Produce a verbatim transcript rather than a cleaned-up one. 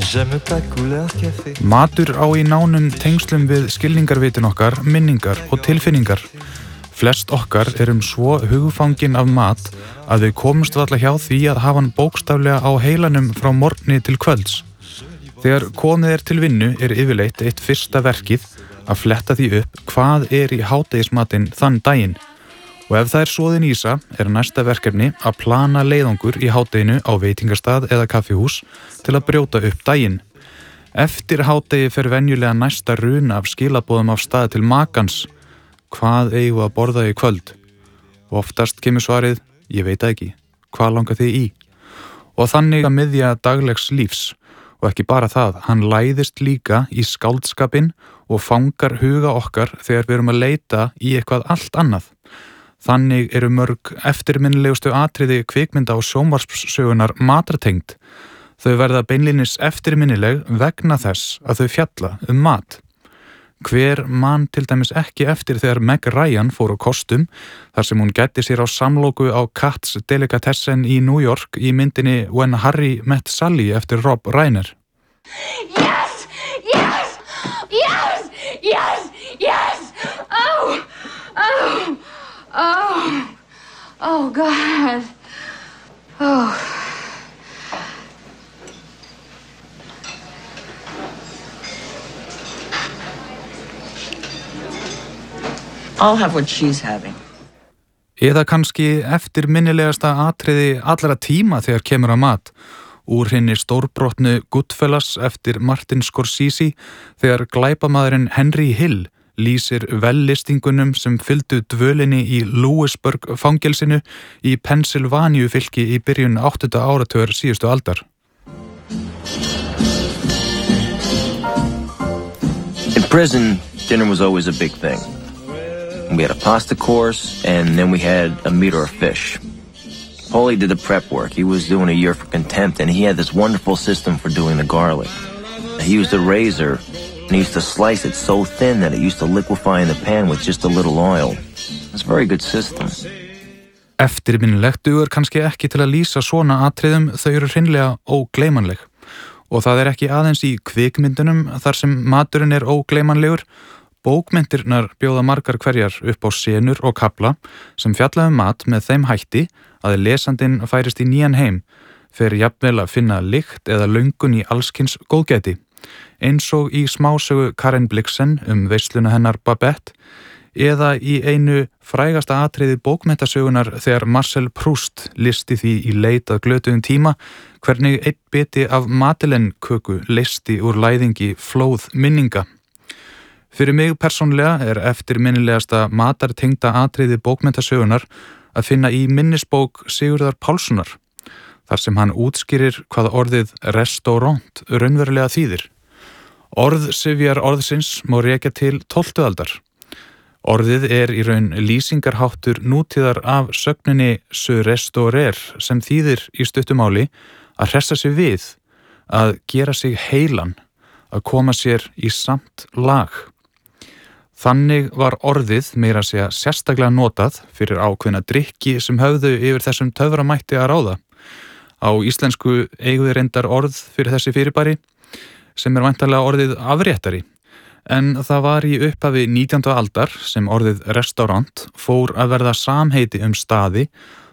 Matur á í nánum tengslum við skilningarvitin okkar, minningar og tilfinningar. Flest okkar erum svo hugfangin af mat að við komumst varla hjá því að hafa hann bókstaflega á heilanum frá morgni til kvölds. Þegar komið er til vinnu er yfirleitt eitt fyrsta verkið að fletta því upp hvað er í hádegismatinn þann daginn. Og ef það er soðin ísa er næsta verkefni að plana leiðangur í hádeginu á veitingastað eða kaffihús til að brjóta upp daginn. Eftir hádegi fer venjulega næsta runa af skilaboðum af stað til makans. Hvað eigum við að borða í kvöld? Og oftast kemur svarið, ég veit ekki, hvað langar þið í? Og þannig að miðja daglegs lífs. Og ekki bara það, hann læðist líka í skáldskapinn og fangar huga okkar þegar við erum að leita í eitthvað allt annað. Þannig eru mörg eftirminnilegustu atriði kvikmynda og sjónvarpssögunar matartengd. Þau verða beinlínis eftirminnileg vegna þess að þau fjalla um mat. Hver man til dæmis ekki eftir þegar Meg Ryan fór á kostum þar sem hún gætti sér á samloku á Katz Delicatessen í New York í myndinni When Harry Met Sally eftir Rob Reiner. Yes! Yes! Yes! Yes! Yes! Oh! Oh! Oh, oh God. Oh. I'll have what she's having. Eða kannski eftirminnilegasta atriði allra tíma þegar kemur að mat. Úr hinni stórbrotnu Goodfellas eftir Martin Scorsese þegar glæpamaðurinn Henry Hill lýsir vellistingunum sem fylgdu dvölinni í Lewisburg fangelsinu í Pennsylvaníu fylki í byrjun áttunda áratugar síðustu aldar. In prison, dinner was always a big thing. We had a pasta course, and then we had a meat or a fish. Paulie did the prep work. He was doing a year for contempt, and he had this wonderful system for doing the garlic. He used a razor, and he used to slice it so thin that it used to liquefy in the pan with just a little oil. It's a very good system. Eftirminnilegt dugar kannski ekki til að lýsa svona atriðum, þau eru hreinlega ógleymanleg. Og það er ekki aðeins í kvikmyndunum þar sem maturinn er ógleymanlegur. Bókmyndirnar bjóða margar hverjar upp á senur og kafla sem fjalla um mat með þeim hætti að lesandinn færist í nýjan heim, fer jafnvel að finna lykt eða löngun í allskins góðgæti. Eins og í smásögu Karen Blixen um veisluna hennar Babette eða í einu frægasta atriði bókmenntasögunar þegar Marcel Proust listi því í leit að glötuðum tíma hvernig einn biti af Madeleine-köku listi úr læðingi flóð minninga. Fyrir mig persónlega er eftirminnilegasta matartengda atriði bókmenntasögunar að finna í minnisbók Sigurðar Pálssonar, þar sem hann útskýrir hvað orðið restaurant raunverulega þýðir. Orðsifjar orðsins má rekja til tólftu aldar. Orðið er í raun lýsingarháttur nútíðar af sögninni se restaurer sem þýðir í stuttu máli að hressa sig við, að gera sig heilan, að koma sér í samt lag. Þannig var orðið meira að segja sérstaklega notað fyrir ákveðna drykki sem höfðu yfir þessum töframætti að ráða. Á íslensku eigum við reyndar orð fyrir þessi fyrirbæri sem er væntanlega orðið afréttari. En það var í upphafi nítjándu aldar sem orðið restaurant fór að verða samheiti um staði